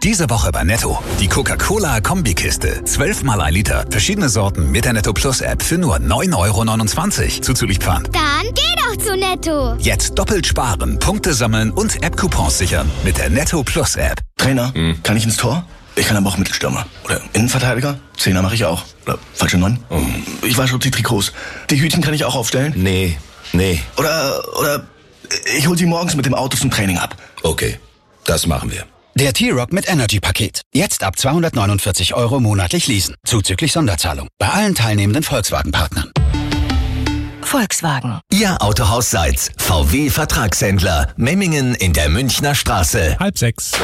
Diese Woche bei Netto. Die Coca-Cola-Kombikiste. 12 mal 1 Liter. Verschiedene Sorten mit der Netto Plus App für nur 9,29 €. Zuzüglich Pfand. Dann geh doch zu Netto. Jetzt doppelt sparen, Punkte sammeln und App-Coupons sichern mit der Netto Plus App. Trainer, kann ich ins Tor? Ich kann aber auch Mittelstürmer. Oder Innenverteidiger? Zehner mache ich auch. Oder falsche 9? Ich wasche die Trikots. Die Hütchen kann ich auch aufstellen? Nee. Oder ich hol sie morgens mit dem Auto zum Training ab. Okay, das machen wir. Der T-Rock mit Energy-Paket. Jetzt ab 249 € monatlich leasen. Zuzüglich Sonderzahlung. Bei allen teilnehmenden Volkswagen-Partnern. Volkswagen. Ihr Autohaus Seitz. VW Vertragshändler. Memmingen in der Münchner Straße. 5:30.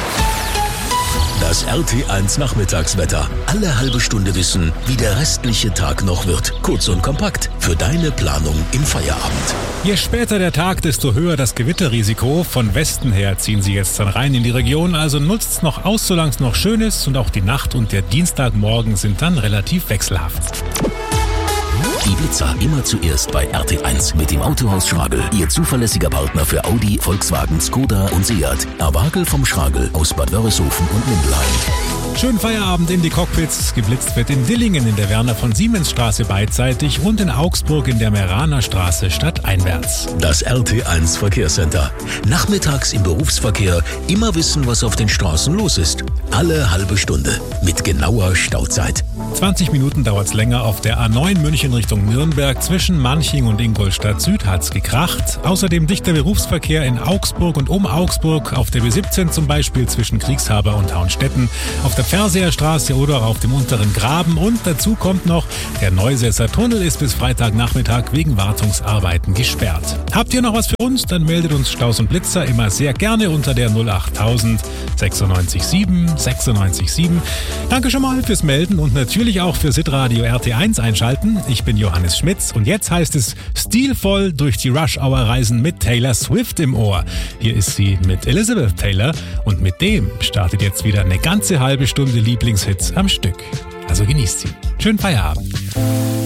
Das RT1 Nachmittagswetter. Alle halbe Stunde wissen, wie der restliche Tag noch wird. Kurz und kompakt für deine Planung im Feierabend. Je später der Tag, desto höher das Gewitterrisiko. Von Westen her ziehen sie jetzt dann rein in die Region. Also nutzt's noch aus, solange es noch schön ist. Und auch die Nacht und der Dienstagmorgen sind dann relativ wechselhaft. Die Blitzer immer zuerst bei RT1 mit dem Autohaus Schragel. Ihr zuverlässiger Partner für Audi, Volkswagen, Skoda und Seat. Awagel vom Schragel aus Bad Wörishofen und Mindelheim. Schönen Feierabend in die Cockpits. Geblitzt wird in Dillingen in der Werner-von-Siemens-Straße beidseitig und in Augsburg in der Meraner Straße stadteinwärts. Das RT1 Verkehrscenter. Nachmittags im Berufsverkehr immer wissen, was auf den Straßen los ist. Alle halbe Stunde mit genauer Stauzeit. 20 Minuten dauert's länger auf der A9 München Richtung Nürnberg. Zwischen Manching und Ingolstadt Süd hat's gekracht. Außerdem dichter Berufsverkehr in Augsburg und um Augsburg. Auf der B17 zum Beispiel zwischen Kriegshaber und Hauenstetten. Auf der Ferseer Straße oder auf dem unteren Graben. Und dazu kommt noch, der Neusesser Tunnel ist bis Freitagnachmittag wegen Wartungsarbeiten gesperrt. Habt ihr noch was für uns? Dann meldet uns Staus und Blitzer immer sehr gerne unter der 08000 96 7 96 7. Danke schon mal fürs Melden und natürlich auch für Sitradio RT1 einschalten. Ich bin Johannes Schmitz und jetzt heißt es stilvoll durch die Rush-Hour reisen mit Taylor Swift im Ohr. Hier ist sie mit Elizabeth Taylor und mit dem startet jetzt wieder eine ganze halbe Stunde Lieblingshits am Stück. Also genießt sie. Schönen Feierabend.